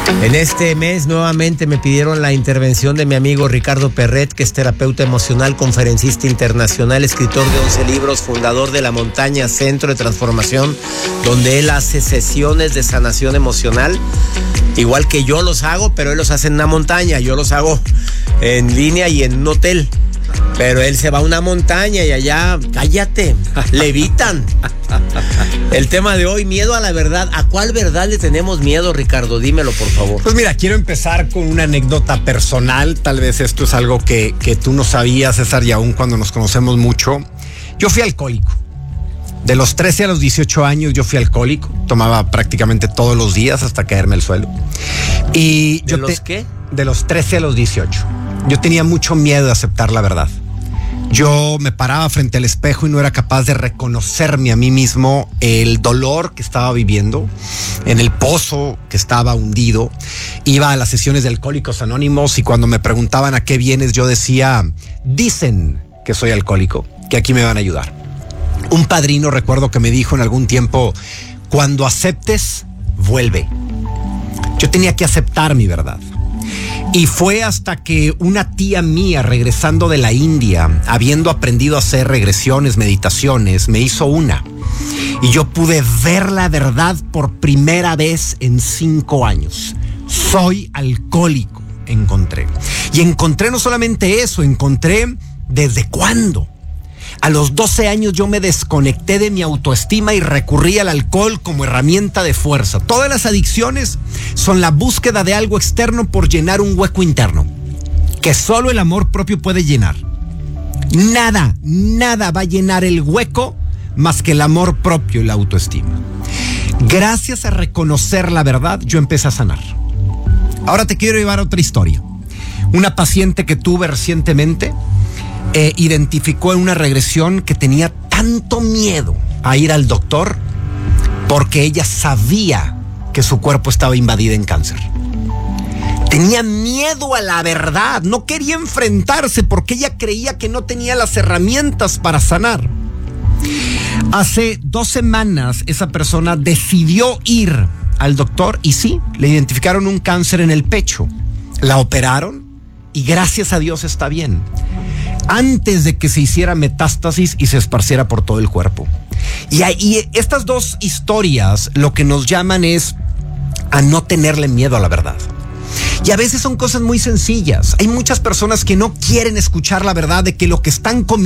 En este mes nuevamente me pidieron la intervención de mi amigo Ricardo Perret, que es terapeuta emocional, conferencista internacional, escritor de 11 libros, fundador de La Montaña Centro de Transformación, donde él hace sesiones de sanación emocional, igual que yo los hago, pero él los hace en una montaña, yo los hago en línea y en un hotel. Pero él se va a una montaña y allá, cállate, levitan. El tema de hoy, miedo a la verdad. ¿A cuál verdad le tenemos miedo, Ricardo? Dímelo, por favor. Pues mira, quiero empezar con una anécdota personal. Tal vez esto es algo que tú no sabías, César, y aún cuando nos conocemos mucho. Yo fui alcohólico. De los 13 a los 18 años yo fui alcohólico. Tomaba prácticamente todos los días hasta caerme al suelo. Y ¿De los qué? De los 13 a los 18. Yo tenía mucho miedo de aceptar la verdad. Yo me paraba frente al espejo y no era capaz de reconocerme a mí mismo el dolor que estaba viviendo, en el pozo que estaba hundido. Iba a las sesiones de Alcohólicos Anónimos y cuando me preguntaban a qué vienes, yo decía, dicen que soy alcohólico, que aquí me van a ayudar. Un padrino, recuerdo que me dijo en algún tiempo, cuando aceptes, vuelve. Yo tenía que aceptar mi verdad. Y fue hasta que una tía mía, regresando de la India, habiendo aprendido a hacer regresiones, meditaciones, me hizo una. Y yo pude ver la verdad por primera vez en 5 años. Soy alcohólico, encontré. Y encontré no solamente eso, encontré desde cuándo. A los 12 años yo me desconecté de mi autoestima y recurrí al alcohol como herramienta de fuerza. Todas las adicciones son la búsqueda de algo externo por llenar un hueco interno que solo el amor propio puede llenar. Nada va a llenar el hueco más que el amor propio y la autoestima. Gracias a reconocer la verdad, yo empecé a sanar. Ahora te quiero llevar a otra historia. Una paciente que tuve recientemente identificó en una regresión que tenía tanto miedo a ir al doctor porque ella sabía que su cuerpo estaba invadido en cáncer. Tenía miedo a la verdad, no quería enfrentarse porque ella creía que no tenía las herramientas para sanar. Hace 2 semanas esa persona decidió ir al doctor y sí, le identificaron un cáncer en el pecho. La operaron y gracias a Dios está bien. Antes de que se hiciera metástasis y se esparciera por todo el cuerpo. Y estas 2 historias lo que nos llaman es a no tenerle miedo a la verdad. Y a veces son cosas muy sencillas. Hay muchas personas que no quieren escuchar la verdad de que lo que están comiendo